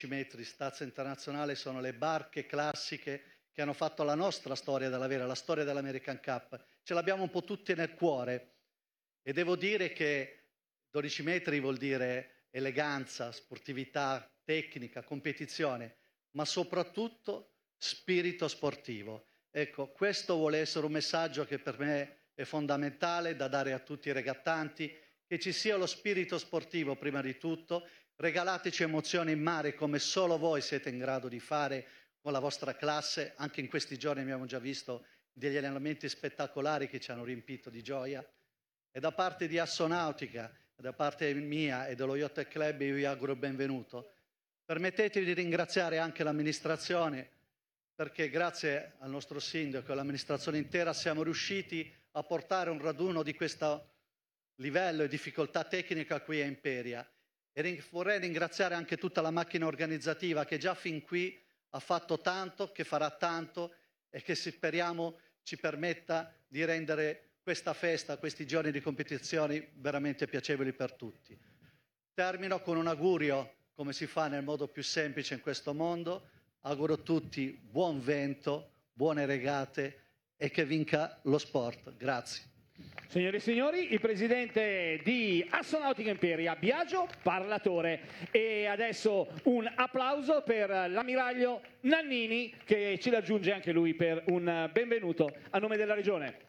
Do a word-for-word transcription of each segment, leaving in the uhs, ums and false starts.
metri stazza internazionale sono le barche classiche che hanno fatto la nostra storia della vera, la storia dell'American Cup. Ce l'abbiamo un po' tutti nel cuore e devo dire che dodici metri vuol dire eleganza, sportività, tecnica, competizione, ma soprattutto spirito sportivo. Ecco, questo vuole essere un messaggio che per me è fondamentale da dare a tutti i regattanti, che ci sia lo spirito sportivo prima di tutto, regalateci emozioni in mare come solo voi siete in grado di fare con la vostra classe. Anche in questi giorni abbiamo già visto degli allenamenti spettacolari che ci hanno riempito di gioia. E da parte di Assonautica, da parte mia e dello Yacht Club io vi auguro benvenuto. Permettetemi di ringraziare anche l'amministrazione, perché grazie al nostro sindaco e all'amministrazione intera siamo riusciti a portare un raduno di questo livello e difficoltà tecnica qui a Imperia. E vorrei ringraziare anche tutta la macchina organizzativa che già fin qui ha fatto tanto, che farà tanto e che speriamo ci permetta di rendere questa festa, questi giorni di competizioni veramente piacevoli per tutti. Termino con un augurio, come si fa nel modo più semplice in questo mondo. Auguro a tutti buon vento, buone regate e che vinca lo sport. Grazie. Signore e signori, il presidente di Assonautica Imperia, Biagio Parlatore. E adesso un applauso per l'ammiraglio Nannini, che ci raggiunge anche lui per un benvenuto a nome della regione.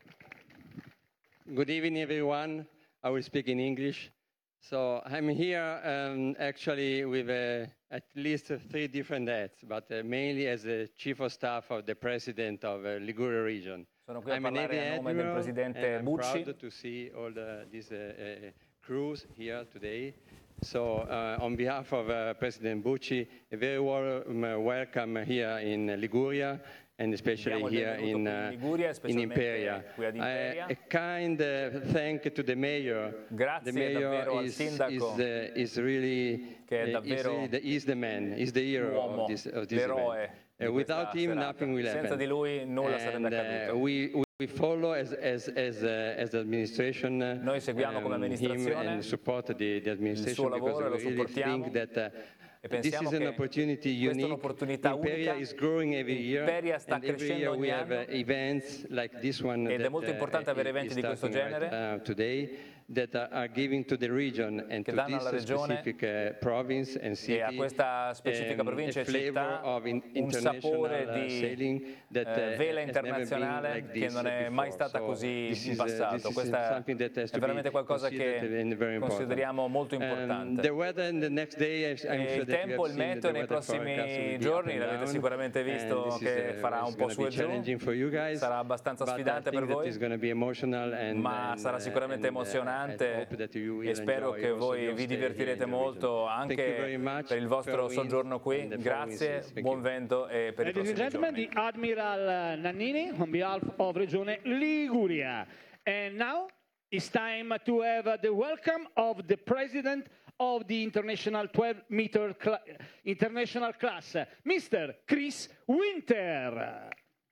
Good evening, everyone. I will speak in English. So I'm here um, actually with uh, at least three different hats, but uh, mainly as the chief of staff of the president of uh, Liguria region. Sono qui a I'm parlare a nome del presidente I'm Bucci. proud to see all the, these uh, uh, crews here today. So uh, on behalf of uh, President Bucci, a very warm uh, welcome here in Liguria, and especially here in, uh, Liguria, in Imperia. Qui ad Imperia. Uh, a kind uh, thank to the mayor. Grazie the mayor davvero al is, sindaco, is, uh, is really, che è uh, davvero is, really the, is the man, is the hero l'uomo, of this, of this l'eroe event. di Uh, without him, serata. nothing will happen. Senza di lui nulla sarebbe and, accaduto. Uh, we, we follow as, as, as, uh, as administration, uh, Noi seguiamo come um, amministrazione him and support the, the administration il suo lavoro, because we lo really think that uh, e this is an opportunity unique. un'opportunità Imperia unica. is growing every year, Imperia sta and every crescendo year ogni we have anno. uh, events like this one Ed that, è molto importante uh, avere eventi is di questo starting genere right, uh, today that uh, are giving to the region and che to danno alla this regione specific uh, province and city e a questa specifica um, provincia a e flavor città of in, un sapore international uh, di sailing that, uh, eh, vela has never been internazionale like che this non è mai before. stata So così this in is, uh, passato. this is Questa something that has è to veramente be qualcosa che considered very important. consideriamo molto Um, importante. the weather in the next day, I'm E sure il that you tempo, have il seen meteo the nei weather forecast will prossimi be up giorni and l'avete down, sicuramente visto and this che is, uh, farà un it's po' gonna su be e giù, challenging for you guys, sarà abbastanza but I sfidante think per that voi, it's gonna be emotional and, ma and, sarà uh, sicuramente and, uh, I emozionante hope that you will e spero enjoy che also voi your vi stay divertirete here in the molto region. Thank you very anche much per il vostro for winds soggiorno qui. and the Grazie, provinces. Thank buon you. vento e per i Ladies and prossimi gentlemen, giorni. the Admiral Nannini on behalf of Regione Liguria. And now it's time to have the welcome of the President of the International twelve meter cl International Class, Mister Chris Winter.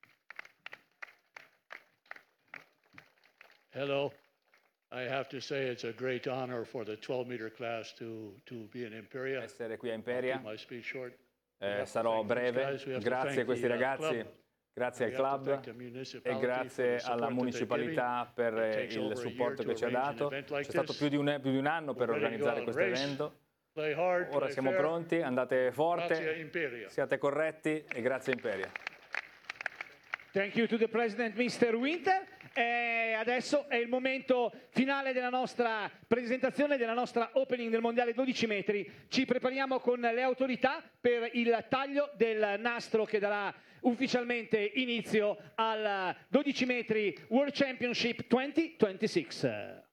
Hello. I have to say it's a great honor for the twelve meter class to, to be in Imperia. Essere qui a I'll Imperia. keep my speech short. Eh, sarò breve. Grazie a questi ragazzi, grazie al club e grazie alla municipalità per il supporto che ci ha dato. C'è stato più di un, più di un anno per organizzare questo evento. Ora siamo pronti, andate forte, siate corretti e grazie Imperia. Thank you to the President, Mister Winter. E adesso è il momento finale della nostra presentazione, della nostra opening del Mondiale dodici metri. Ci prepariamo con le autorità per il taglio del nastro che darà ufficialmente inizio al dodici metri World Championship duemilaventisei.